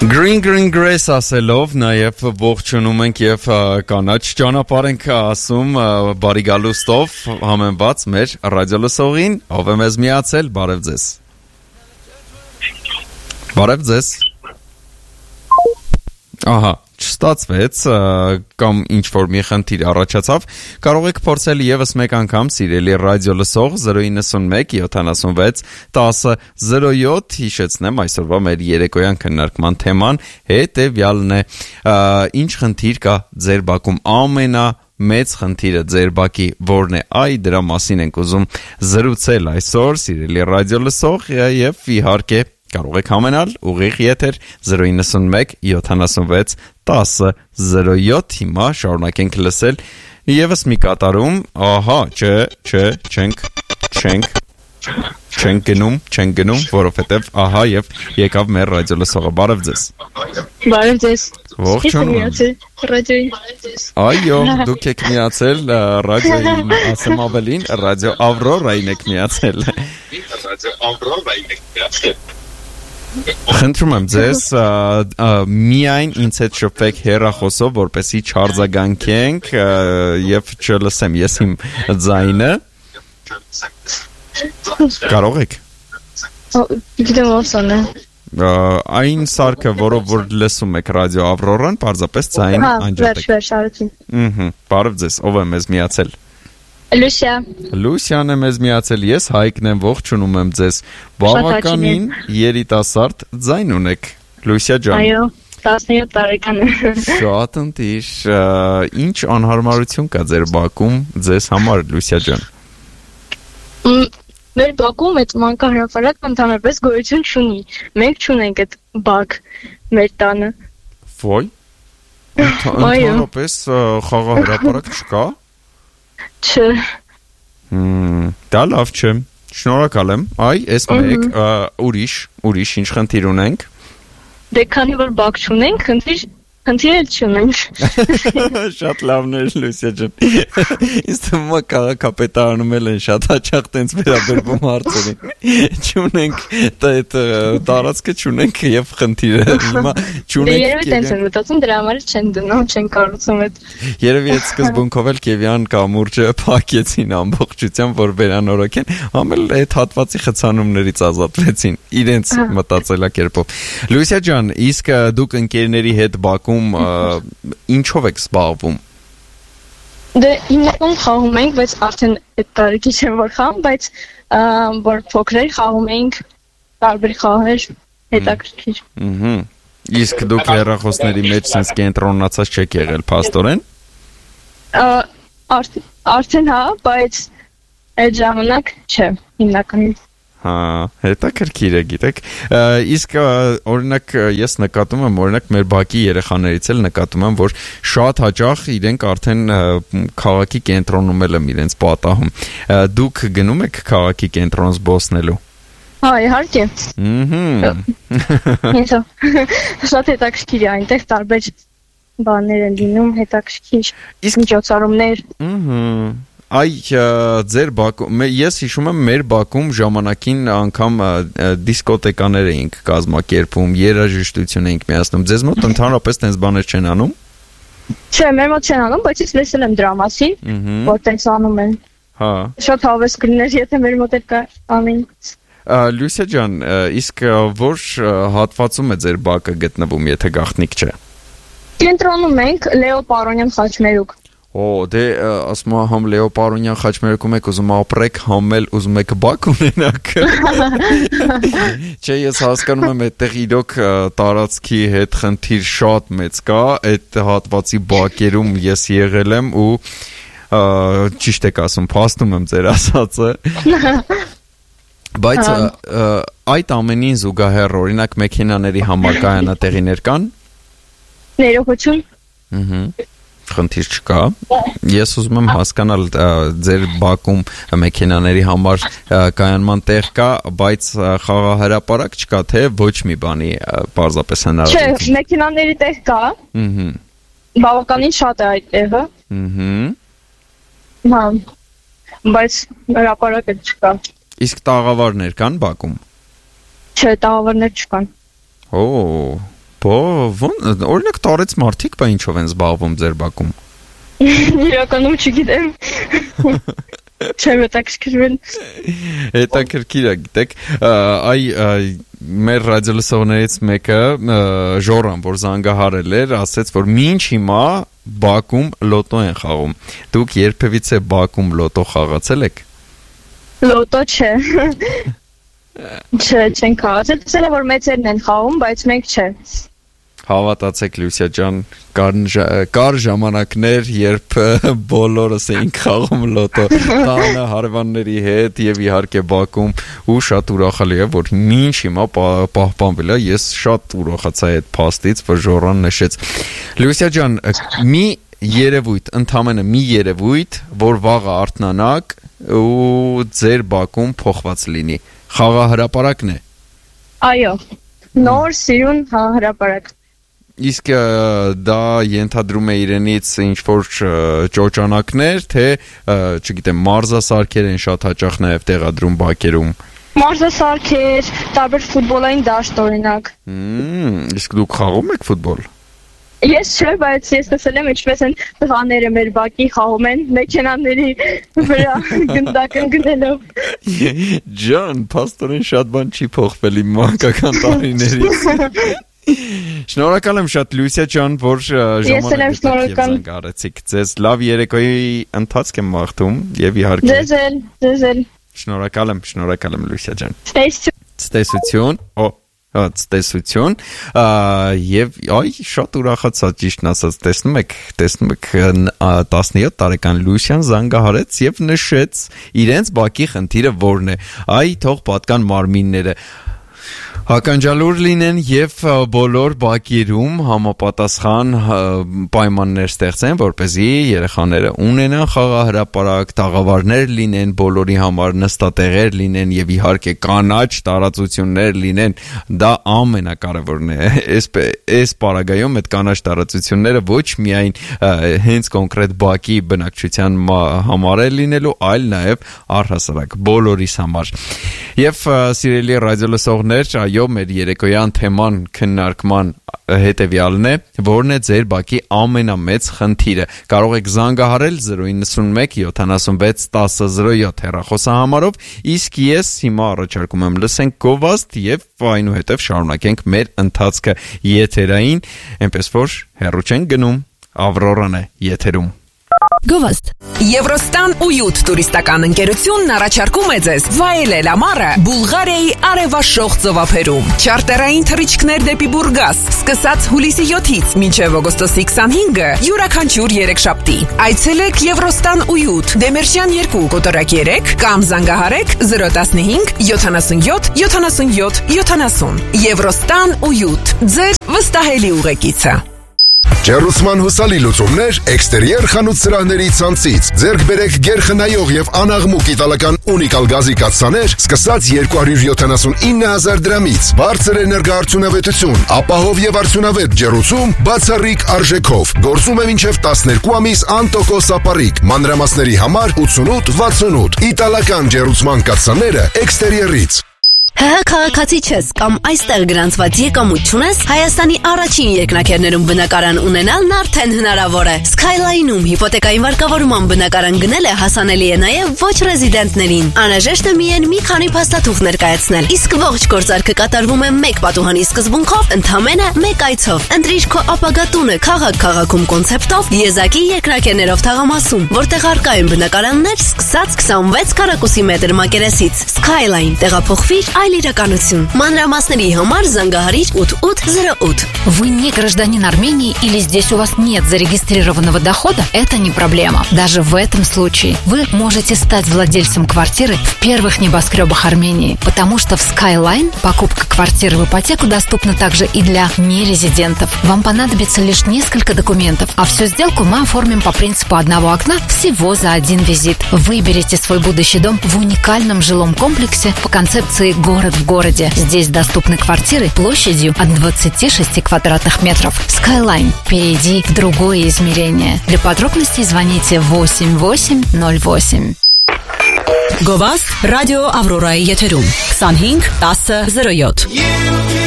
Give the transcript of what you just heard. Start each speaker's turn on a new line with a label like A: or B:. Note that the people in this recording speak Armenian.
A: Green Grace ասելով նաև ողջունում ենք եւ կանաչ ճանապարհ ենք ասում բարի գալուստով համեմված մեր ռադիոլսողին, ով է մեզ միացել, բարև ձեզ։ Բարև ձեզ։ Ահա, չստացվեց կամ ինչ-որ մի խնդիր առաջացավ, կարող եք փորձել եւս մեկ անգամ սիրելի ռադիոլսող 091 76 10 07 հիշեցնեմ այսօրվա մեր երեկոյան քննարկման թեման հետեւյալն է, ինչ խնդիր կա ձեր բակում մեծ խնդիրը ձեր բակի որն է, դրա մասին ենք ուզում զրուցել այսօր սիրելի ռադիոլսող եւ իհարկե կարող եք համենալ ուղիղ եթեր 091 76 10 07 հիմա շարունակենք լսել եւս մի կատարում, ահա, չենք գնում, որովհետեւ ահա եւ եկավ մեր ռադիոլսողը, բարև ձեզ։
B: Բարև ձեզ։
A: Ողջույն։ Այո, դուք եք միացել ռադիոյին, ասեմ ավելին, ռադիո Ավրորային եք միացել։ Խնդրում եմ ձեզ միայն ինձ հետ շփվեք հեռախոսով, որպեսզի չարձագանքենք եւ չլսեմ ես իմ ձայնը։ Կարող եք։
B: Գիտեմ ո՞րն է։
A: Այն սարքը, որով որ լսում եք ռադիո Ավրորան, պարզապես ձայնը անջատեք։
B: Վերջ արեցին։
A: Բարև ձեզ, ով է մեզ միացել։
B: Լուսիան
A: է մեզ միացել, ես Հայկն եմ, ողջունում եմ ձեզ, բավականին երիտասարդ ձայն ունեք, Լուսիա ջան։
B: Այո, 17 տարեկան եմ։
A: Շատ ընտիր, ինչ անհարմարություն կա ձեր բակում ձեզ համար, Լուսիա ջան։
B: Մեր բակում այդ մանկահրապարակը ընդհանրապես գոյություն չունի, մենք չունենք այդ բակ մեր տանը։
A: Ոյ, ընդհանրապես խաղահրապարակ չկա։
B: Չէ։
A: Դա լավ չէ։ Շնորհակալ եմ։ Այս մեկ ուրիշ ինչ խնդիր ունենք։
B: Դե քանի որ բակ չունենք, խնդիր չունենք։
A: Շատ լավն է, Լուսիա ջան։ Իսկ թվում է քաղաքապետարանում էլ են շատ հաճախ տենց վերաբերվում հարցերին։ Չունենք, այդ տարածքը չունենք եւ խնդիրը հիմա չունենք։
B: Երևի տենց են մտածում, դրա համար չեն դնում, չեն կառուցում այդ։
A: Երևի այդ սկզբունքով էլ Կևյան կամուրջը փակեցին ամբողջությամբ, որ վերանորոգեն, համել այդ հատվածի խցանումներից ազատվեցին իրենց մտածելակերպով։ Լուսիա ջան, իսկ դուք ընկերների հետ բակում ինչով եք զբաղվում։
B: Դե հիմնականում խաղում ենք, բայց արդեն այդ տարիքի չեմ որ խաղում, բայց որ փոքրեր խաղում ենք տարբեր խաղեր հետաքրքիր։
A: Իսկ դուք հեռախոսների մեջ sense կենտրոնացած չեք եղել, փաստորեն։
B: Արդեն հա, բայց այդ ժամանակ չէ, հիմնականում։
A: Հա, հետաքրքիր է, գիտեք, իսկ օրինակ ես նկատում եմ, օրինակ մեր բակի երեխաներից էլ նկատում եմ, որ շատ հաճախ իրենք արդեն քաղաքի կենտրոնում էլ եմ իրենց պատահում։ Դուք գնում եք քաղաքի կենտրոն զբոսնելու։
B: Հա, իհարկե։ Ինձ շատ հետաքրքիր է, այնտեղ տարբեր բաներ են լինում, հետաքրքիր միջոցառումներ։
A: Ձեր բակում, ես հիշում եմ մեր բակում ժամանակին անգամ դիսկոտեկաներ էինք կազմակերպում, երաժշտություն էինք միացնում, ձեզ մոտ ընդհանրապես տենց բաներ չեն անում։
B: Չէ, մեր մոտ չեն անում, բայց ես լսել եմ դրա մասին, որ տենց անում են։
A: Հա։
B: Շատ հավես կլիներ, եթե մեր մոտ էլ անեն։
A: Լուսիա ջան, իսկ որ հատվածում է ձեր բակը գտնվում, եթե գաղտնիք չէ։
B: Կենտրոնում ենք Լեո Պարոնյան խաչմերուկ։
A: Դե ասում եմ համ Լեո Պարոնյան խաչմերուկում եք ուզում ապրեք, համ էլ ուզում եք բակ ունենաք։ Չէ, ես հասկանում եմ այդտեղ իրոք տարածքի հետ խնդիր շատ մեծ կա, այդ հատվածի բակերում ես եղել եմ ու ճիշտ եք ասում, փաստում եմ ձեր ասածը։ Բայց այդ ամենին զուգահեռ օրինակ մեքենաների համար կայանատեղիներ կան։
B: Ներողություն։
A: Խնդիր չկա։ Ես ուզում եմ հասկանալ ձեր բակում մեքենաների համար կայանման տեղ կա, բայց խաղահրապարակ չկա, թե ոչ մի բանի պարզապես հնարավոր։
B: Չէ, մեքենաների տեղ կա։ Բավականին շատ է այդ տեղը։ Հա։ Բայց հրապարակը չկա։
A: Իսկ տաղավարներ կան բակում։
B: Չէ, տաղավարներ չկան։
A: Օրինակ տարեց մարդիկ բա ինչով են զբաղվում ձեր բակում։
B: Իրականում չգիտեմ։ Չեմ հետաքրքրվել։
A: Հետաքրքիր է, գիտեք, մեր ռադիոլսողներից մեկը Ժորան, որ զանգահարել էր, ասեց, որ մինչ հիմա բակում լոտո են խաղում։ Դուք երբևիցե բակում լոտո խաղացել եք։
B: Լոտո չէ։ Չէ, չենք խաղացել, տեսել եմ, որ մեծերն են խաղում, բայց մենք չէ։
A: Հավատացեք Լուսիա ջան, կար ժամանակներ, երբ բոլորս էինք խաղում լոտո, տանը հարևանների հետ եւ իհարկե բակում ու շատ ուրախալի է, որ մինչ հիմա պահպանվել է, ես շատ ուրախացա այդ փաստից, որ Ժորան նշեց։ Լուսիա ջան, մի երևույթ, որ վաղը արթնանաք ու ձեր բակում փոխված լինի։ Խաղահրապարակն է։
B: Այո, նոր սիրուն հրապարակ։
A: Իսկ դա ենթադրում է իրենից ինչ-որ ճոճանակներ, թե, չգիտեմ, մարզասարքեր են շատ հաճախ նաև տեղադրում բակերում։
B: Մարզասարքեր, տարբեր ֆուտբոլային դաշտ օրինակ։
A: Իսկ դուք խաղում եք ֆուտբոլ։
B: Ես չէ, բայց ես տեսել եմ ինչպես են տղաները մեր բակի խաղում են մեքենաների վրա գնելով։
A: Ջան, փաստորեն շատ բան չի փոխվել իմ մանկական տարիներից։ Շնորհակալ եմ շատ Լուսիա ջան, որ ժամանակ գարեցիք ձեզ։ Լավ երեկոյի ընթացք եմ մաղթում եւ իհարկե
B: Ձեզ էլ։
A: Շնորհակալ եմ Լուսիա ջան։
B: Ցտեսություն։
A: Ցտեսություն եւ շատ ուրախացա ճիշտն ասած տեսնում եք 17 տարեկան Լուսիան զանգահարեց եւ նշեց իրենց բակի խնդիրը որն է թող պատկան մարմինները Հականջալուր լինեն եւ բոլոր բակերում համապատասխան պայմաններ ստեղծեն, որպեսզի երեխաները ունենան խաղահրապարակ, տաղավարներ լինեն, բոլորի համար նստատեղեր լինեն եւ իհարկե կանաչ տարածություններ լինեն։ Դա ամենակարևորն է։ Այս պարագայում այդ կանաչ տարածությունները ոչ միայն հենց կոնկրետ բակի բնակչության համար է լինելու, այլ նաեւ առհասարակ բոլորիս համար։ Եվ սիրելի ռադիոլսողներ, մեր երեկոյան թեման քննարկման հետևյալն է, որն է ձեր բակի ամենամեծ խնդիրը։ Կարող եք զանգահարել 091-76-10-07 հեռախոսահամարով, իսկ ես հիմա առաջարկում եմ լսենք գովազդ եւ այնուհետեւ շարունակենք մեր ընթացքը եթերային, այնպես որ հեռու չենք գնում, Ավրորան է եթերում։
C: Գովազդ Եվրոստան ույուտ տուրիստական ընկերությունն առաջարկում է ձեզ վայելել ամառը Բուլղարիայի արևաշխող ծովափերում։ Չարտերային թռիչքներ դեպի Բուրգաս, սկսած հուլիսի 7-ից մինչև օգոստոսի 25-ը, յուրաքանչյուր երեքշաբթի։ Այցելեք Եվրոստան ույուտ, Դեմերշյան 2, կոտորակ 3 կամ զանգահարեք 015 77 77 70։ Եվրոստան ույուտ, ձեր վստահելի ուղեկիցը։
D: Ջերուսման հուսալի լուծումներ էքստերիեր խանութ սրահների ցանցից։ Ձեռք բերեք գերխնայող եւ անաղմուկ իտալական ունիկալ գազի կաթսաներ, սկսած 279,000 դրամից։ Բարձր էներգոարդյունավետություն, ապահով եւ արդյունավետ ջերուցում, բացառիկ արժեքով։ Գործում է մինչև 12 ամիս անտոկոս ապառիկ։ Մանրամասների համար 88-68։ Իտալական ջերուցման կաթսաները էքստերիերից։
C: Քաղաքացի չես կամ այստեղ գրանցված եկամուտ չունես, Հայաստանի առաջին երկնաքերներում բնակարան ունենալն արդեն հնարավոր է։ Skyline-ում հիպոթեկային վարկավորման բնակարան գնելը հասանելի է նաև ոչ ռեզիդենտներին։ Անհրաժեշտ է միայն մի քանի փաստաթուղթ ներկայացնել, իսկ ողջ գործարքը կատարվում է մեկ պատուհանի սկզբունքով, ընդամենը մեկ այցով։ Ընտրիր քո ապագա տունը քաղաքում կոնցեպտով եզակի երկնաքերներով թաղամասում, որտեղ առկա են բնակարաններ սկսած 26 քառակուսի մետր մակերեսից։ Skyline տեղափոխվիր իրականություն։ Մանրամասների համար զանգահարիր 8808։
E: Вы не гражданин Армении или здесь у вас нет зарегистрированного дохода? Это не проблема. Даже в этом случае вы можете стать владельцем квартиры в первых небоскребах Армении, потому что в Skyline покупка квартиры в ипотеку доступна также и для нерезидентов. Вам понадобится лишь несколько документов, а всю сделку мы оформим по принципу одного окна всего за один визит. Выберите свой будущий дом в уникальном жилом комплексе по концепции «Город в городе». Здесь доступны квартиры площадью от 26 квадратных метров. Skyline. Перейди в другое измерение. Для подробностей звоните 8808.
C: Գովազդ ռադիո Ավրորայի եթերում 25 10 07